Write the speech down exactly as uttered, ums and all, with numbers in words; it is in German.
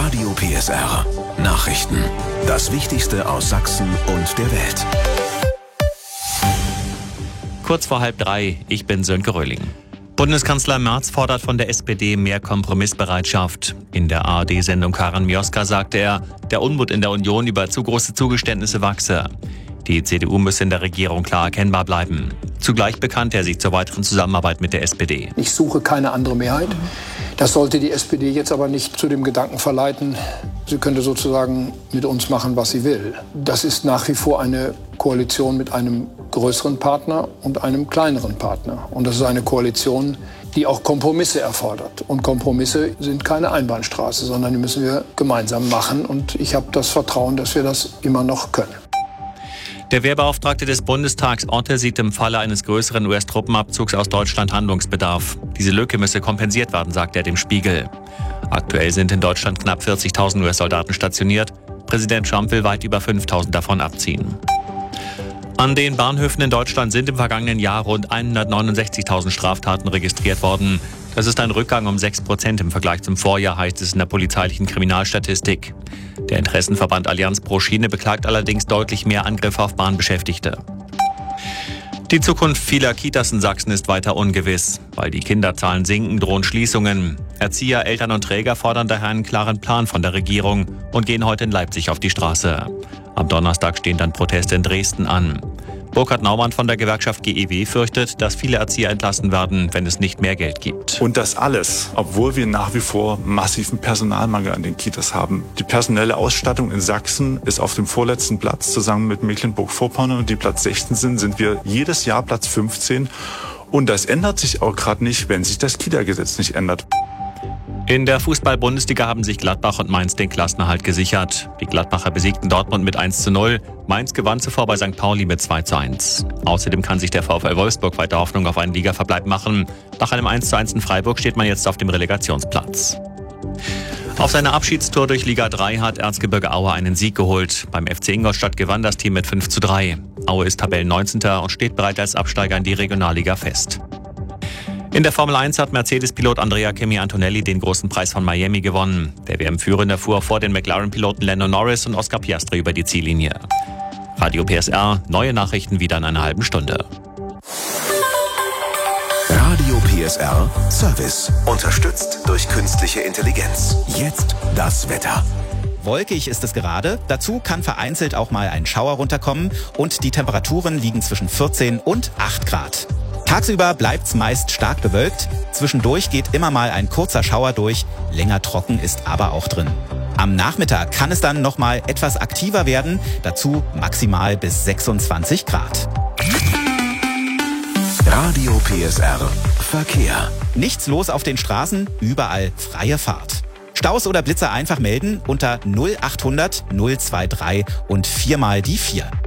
Radio P S R. Nachrichten. Das Wichtigste aus Sachsen und der Welt. Kurz vor halb drei, ich bin Sönke Röhling. Bundeskanzler Merz fordert von der S P D mehr Kompromissbereitschaft. In der A R D-Sendung Karin Mioska sagte er, der Unmut in der Union über zu große Zugeständnisse wachse. Die C D U müsse in der Regierung klar erkennbar bleiben. Zugleich bekannte er sich zur weiteren Zusammenarbeit mit der S P D. Ich suche keine andere Mehrheit. Das sollte die S P D jetzt aber nicht zu dem Gedanken verleiten, sie könnte sozusagen mit uns machen, was sie will. Das ist nach wie vor eine Koalition mit einem größeren Partner und einem kleineren Partner. Und das ist eine Koalition, die auch Kompromisse erfordert. Und Kompromisse sind keine Einbahnstraße, sondern die müssen wir gemeinsam machen. Und ich habe das Vertrauen, dass wir das immer noch können. Der Wehrbeauftragte des Bundestags Otte sieht im Falle eines größeren U S-Truppenabzugs aus Deutschland Handlungsbedarf. Diese Lücke müsse kompensiert werden, sagt er dem Spiegel. Aktuell sind in Deutschland knapp vierzigtausend U S-Soldaten stationiert. Präsident Trump will weit über fünftausend davon abziehen. An den Bahnhöfen in Deutschland sind im vergangenen Jahr rund hundertneunundsechzigtausend Straftaten registriert worden. Das ist ein Rückgang um sechs Prozent im Vergleich zum Vorjahr, heißt es in der polizeilichen Kriminalstatistik. Der Interessenverband Allianz pro Schiene beklagt allerdings deutlich mehr Angriffe auf Bahnbeschäftigte. Die Zukunft vieler Kitas in Sachsen ist weiter ungewiss. Weil die Kinderzahlen sinken, drohen Schließungen. Erzieher, Eltern und Träger fordern daher einen klaren Plan von der Regierung und gehen heute in Leipzig auf die Straße. Am Donnerstag stehen dann Proteste in Dresden an. Burkhard Naumann von der Gewerkschaft G E W fürchtet, dass viele Erzieher entlassen werden, wenn es nicht mehr Geld gibt. Und das alles, obwohl wir nach wie vor massiven Personalmangel an den Kitas haben. Die personelle Ausstattung in Sachsen ist auf dem vorletzten Platz. Zusammen mit Mecklenburg-Vorpommern, die Platz sechzehn sind, sind wir jedes Jahr Platz fünfzehn. Und das ändert sich auch gerade nicht, wenn sich das Kita-Gesetz nicht ändert. In der Fußball-Bundesliga haben sich Gladbach und Mainz den Klassenerhalt gesichert. Die Gladbacher besiegten Dortmund mit eins zu null. Mainz gewann zuvor bei Sankt Pauli mit zwei zu eins. Außerdem kann sich der VfL Wolfsburg weiter Hoffnung auf einen Ligaverbleib machen. Nach einem eins zu eins in Freiburg steht man jetzt auf dem Relegationsplatz. Auf seiner Abschiedstour durch Liga drei hat Erzgebirge Aue einen Sieg geholt. Beim F C Ingolstadt gewann das Team mit fünf zu drei. Aue ist Tabellen-neunzehnter und steht bereit als Absteiger in die Regionalliga fest. In der Formel eins hat Mercedes-Pilot Andrea Kimi Antonelli den großen Preis von Miami gewonnen. Der W M-Führende fuhr vor den McLaren-Piloten Lando Norris und Oscar Piastri über die Ziellinie. Radio P S R, neue Nachrichten wieder in einer halben Stunde. Radio P S R Service. Unterstützt durch künstliche Intelligenz. Jetzt das Wetter. Wolkig ist es gerade, dazu kann vereinzelt auch mal ein Schauer runterkommen und die Temperaturen liegen zwischen vierzehn und acht Grad. Tagsüber bleibt's meist stark bewölkt, zwischendurch geht immer mal ein kurzer Schauer durch, länger trocken ist aber auch drin. Am Nachmittag kann es dann nochmal etwas aktiver werden, dazu maximal bis sechsundzwanzig Grad. Radio P S R Verkehr. Nichts los auf den Straßen, überall freie Fahrt. Staus oder Blitzer einfach melden unter null achthundert null drei drei und viermal die vier.